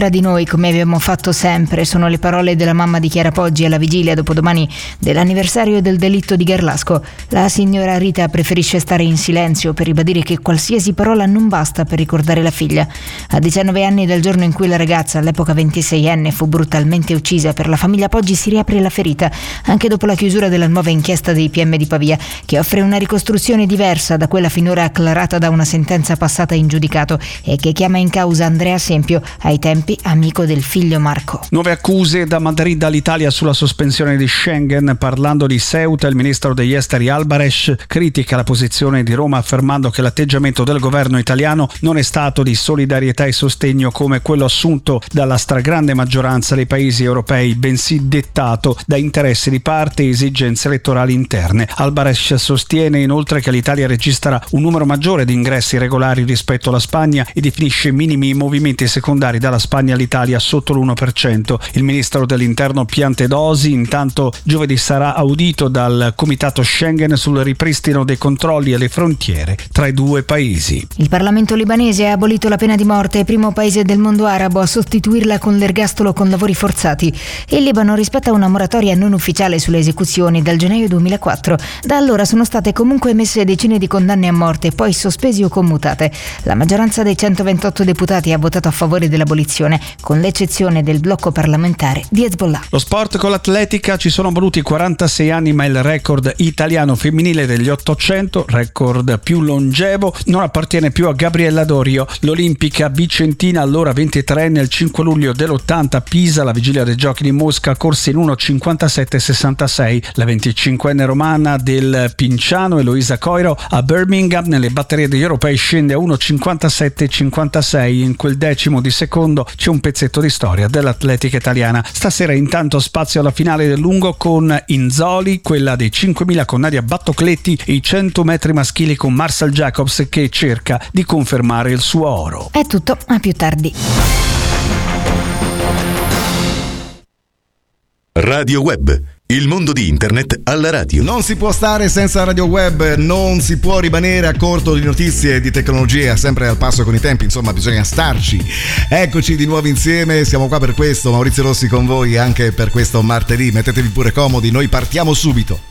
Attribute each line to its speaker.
Speaker 1: tra di noi come abbiamo fatto sempre, sono le parole della mamma di Chiara Poggi alla vigilia dopodomani dell'anniversario del delitto di Garlasco. La signora Rita preferisce stare in silenzio per ribadire che qualsiasi parola non basta per ricordare la figlia. A 19 anni dal giorno in cui la ragazza, all'epoca 26enne, fu brutalmente uccisa, per la famiglia Poggi si riapre la ferita, anche dopo la chiusura della nuova inchiesta dei PM di Pavia, che offre una ricostruzione diversa da quella finora acclarata da una sentenza passata in giudicato e che chiama in causa Andrea Sempio, ai tempi amico del figlio Marco.
Speaker 2: Nuove accuse da Madrid all'Italia sulla sospensione di Schengen. Parlando di Ceuta, il ministro degli esteri Albares critica la posizione di Roma, affermando che l'atteggiamento del governo italiano non è stato di solidarietà e sostegno come quello assunto dalla stragrande maggioranza dei paesi europei, bensì dettato da interessi di parte e esigenze elettorali interne. Albares sostiene inoltre che l'Italia registra un numero maggiore di ingressi regolari rispetto alla Spagna e definisce minimi i movimenti secondari dalla Spagna all'Italia sotto l'1%. Il ministro dell'interno Piantedosi intanto giovedì sarà audito dal Comitato Schengen sul ripristino dei controlli alle frontiere tra i due paesi.
Speaker 1: Il Parlamento libanese ha abolito la pena di morte, primo paese del mondo arabo a sostituirla con l'ergastolo con lavori forzati. Il Libano rispetta una moratoria non ufficiale sulle esecuzioni dal gennaio 2004. Da allora sono state comunque emesse decine di condanne a morte, poi sospesi o commutate. La maggioranza dei 128 deputati ha votato a favore dell'abolizione, con l'eccezione del blocco parlamentare di Hezbollah.
Speaker 2: Lo sport con l'atletica: ci sono voluti 46 anni, ma il record italiano femminile degli 800, record più longevo, non appartiene più a Gabriella Dorio. L'olimpica vicentina, allora 23enne, il 5 luglio dell'80 a Pisa, alla vigilia dei giochi di Mosca, corse in 1:57,66. La 25enne romana del Pinciano, Eloisa Coiro, a Birmingham nelle batterie degli europei scende a 1:57,56. In quel decimo di secondo c'è un pezzetto di storia dell'atletica italiana. Stasera intanto spazio alla finale del lungo con Inzoli, quella dei 5.000 con Nadia Battocletti e i 100 metri maschili con Marcel Jacobs, che cerca di confermare il suo oro.
Speaker 1: È tutto, a più tardi.
Speaker 3: Radio Web, il mondo di internet alla radio.
Speaker 4: Non si può stare senza Radio Web, non si può rimanere a corto di notizie e di tecnologia, sempre al passo con i tempi, insomma bisogna starci. Eccoci di nuovo insieme, siamo qua per questo, Maurizio Rossi con voi anche per questo martedì. Mettetevi pure comodi, noi partiamo subito.